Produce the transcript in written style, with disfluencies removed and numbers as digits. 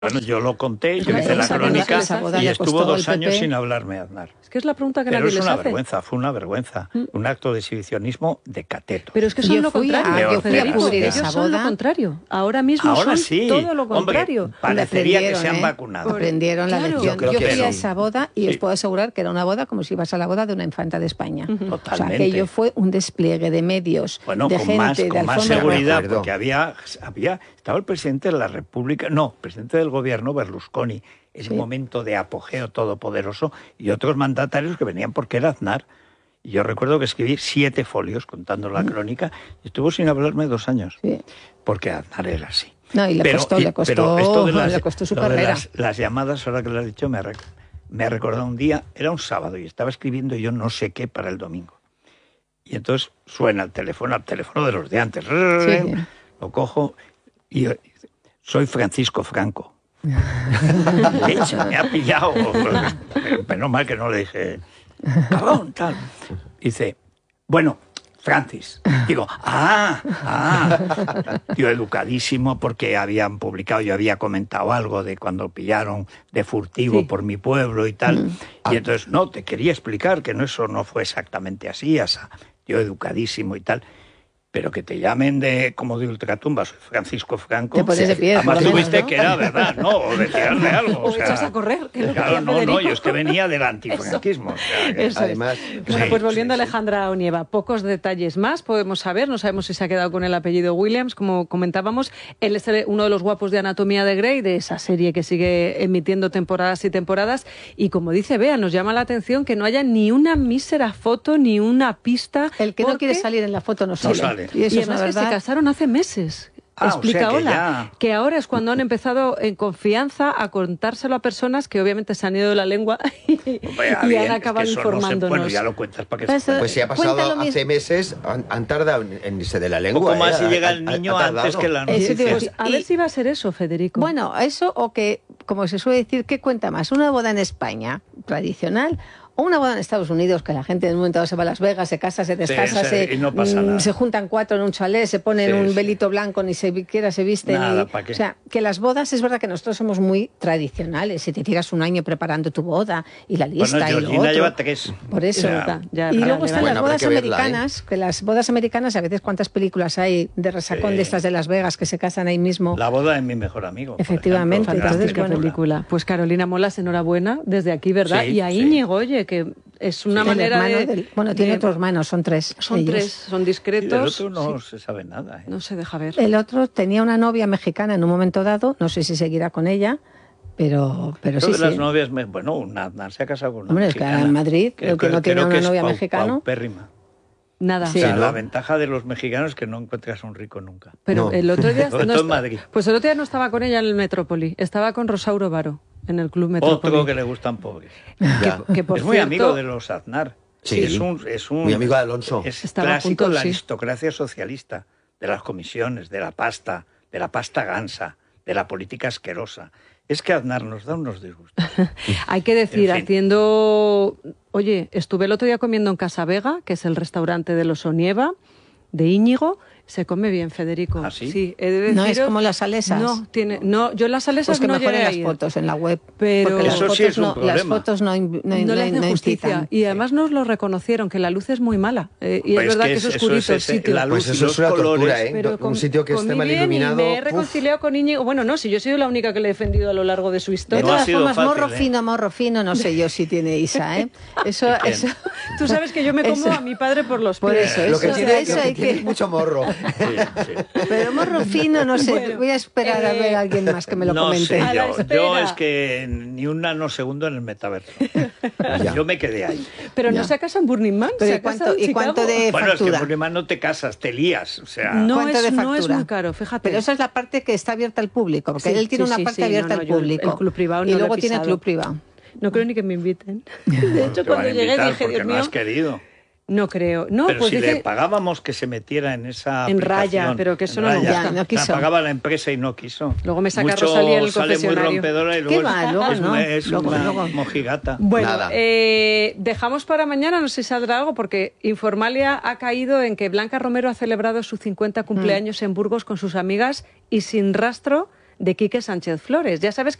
Bueno, yo lo conté, yo hice la crónica y estuvo 2 años sin hablarme Aznar. Es que es la pregunta que Pero nadie les hace. Fue una vergüenza, un acto de exhibicionismo de cateto. Pero es que son lo contrario. Yo fui a cubrir esa boda. Son lo contrario. Ahora mismo son todo lo contrario. Hombre, parecería que se han vacunado. Aprendieron la lección. Yo fui a esa boda y os puedo asegurar que era una boda como si ibas a la boda de una infanta de España. Totalmente. O sea, aquello fue un despliegue de medios, de gente, de con más seguridad, porque estaba el presidente de la República, presidente del gobierno, Berlusconi, ese momento de apogeo todopoderoso, y otros mandatarios que venían porque era Aznar. Y yo recuerdo que escribí 7 folios contando la crónica, y estuvo sin hablarme 2 años, porque Aznar era así. No, y le costó su carrera. Las llamadas, ahora que lo has dicho, me ha recordado un día, era un sábado, y estaba escribiendo yo no sé qué para el domingo. Y entonces suena el teléfono de los de antes. Lo cojo y soy Francisco Franco. Leche, me ha pillado. Menos mal que no le dije, cabrón, tal. Dice, bueno, Francis. Digo, tío, educadísimo, porque habían publicado, yo había comentado algo de cuando pillaron de furtivo por mi pueblo y tal. Y entonces, te quería explicar que eso no fue exactamente así, tío, educadísimo y tal. Pero que te llamen como de ultratumba, soy Francisco Franco. Te pones de pie. Además tuviste que era verdad, o de tirarle algo. O echas a correr. Claro, yo es que venía del antifranquismo. Además, bueno, pues volviendo a Alejandra Onieva, pocos detalles más podemos saber. No sabemos si se ha quedado con el apellido Williams, como comentábamos. Él es uno de los guapos de Anatomía de Grey, de esa serie que sigue emitiendo temporadas y temporadas. Y como dice Bea, nos llama la atención que no haya ni una mísera foto, ni una pista. El que no quiere salir en la foto no sale. Y además que se casaron hace meses. Explica que ahora es cuando han empezado en confianza a contárselo a personas que obviamente se han ido de la lengua y han acabado informándonos. Bueno, ya lo cuentas para que se Pues si ha pasado hace meses, han tardado en irse de la lengua. Poco más si llega el niño antes que la noticia. Pues a ver si va a ser eso, Federico. Bueno, eso o que, como se suele decir, ¿qué cuenta más? ¿Una boda en España tradicional o una boda en Estados Unidos, que la gente en un momento dado se va a Las Vegas, se casa, se descasa, se juntan 4 en un chalet, se ponen un velito blanco, ni siquiera se visten? O sea, que las bodas, es verdad que nosotros somos muy tradicionales. Si te tiras un año preparando tu boda y la lista y lo otro. Lleva 3. Por eso. Y luego están las bodas americanas, que las bodas americanas, a veces cuántas películas hay de resacón de estas de Las Vegas que se casan ahí mismo. La boda de mi mejor amigo. Efectivamente. Entonces, película. Pues Carolina Molas, enhorabuena desde aquí, ¿verdad? Y a Íñigo, oye, que es una manera tiene otro hermano, son 3. Son 3, son discretos. El otro no se sabe nada. No se deja ver. El otro tenía una novia mexicana en un momento dado, no sé si seguirá con ella, pero sí. De las novias, Aznar se ha casado con una mexicana. Es que en Madrid, el que no tiene una novia mexicana. Paupérrima. Nada. Sí, la ventaja de los mexicanos es que no encuentras a un rico nunca. Pero el otro día en Madrid. Pues el otro día no estaba con ella en el Metrópoli, estaba con Rosauro Varo en el Club Metrópoli. Otro que le gustan pobres. Que por es muy amigo de los Aznar. Sí, es un muy amigo de Alonso. Es clásico de la aristocracia socialista, de las comisiones, de la pasta gansa, de la política asquerosa. Es que Aznar nos da unos disgustos. Hay que decir, Oye, estuve el otro día comiendo en Casa Vega, que es el restaurante de los Onieva, de Íñigo. Se come bien, Federico. ¿Ah, sí? Sí, he de deciros, no es como las salesas. Yo las salesas pues no llegué a ir. Las fotos en la web. Pero eso sí es un problema. Las fotos no le hacen justicia. Y además nos lo reconocieron, que la luz es muy mala. Y es verdad que es oscurito el sitio. La luz, pues eso es una tortura, Pero un sitio que esté mal iluminado. Me he reconciliado con Íñigo. Bueno, no, si yo he sido la única que le he defendido a lo largo de su historia. De todas formas, morro fino, no sé yo si tiene Isa, ¿eh? Eso. Tú sabes que yo me como a mi padre por los pies. Por eso. Lo que tiene es mucho morro. Pero morro fino, no sé. Voy a esperar a ver a alguien más que me lo comente. Yo es que ni un nanosegundo en el metaverso. Yo me quedé ahí. Pero no se casa en Burning Man. ¿Y cuánto de factura? Bueno, es que en Burning Man no te casas, te lías. O sea, no es muy caro, fíjate. Pero esa es la parte que está abierta al público, porque él tiene una parte abierta al público. El club privado y luego tiene club privado. No creo ni que me inviten. De hecho, cuando llegué dije, Dios mío... no has querido. No creo. No, pero pues si le pagábamos que se metiera en esa en raya, pero que eso no me gusta. No quiso. La pagaba la empresa y no quiso. Luego me saca Rosalía en el sale confesionario. Muy rompedora y luego es una luego. mojigata. Bueno, dejamos para mañana, no sé si saldrá algo, porque Informalia ha caído en que Blanca Romero ha celebrado su 50 cumpleaños en Burgos con sus amigas y sin rastro de Quique Sánchez Flores. Ya sabes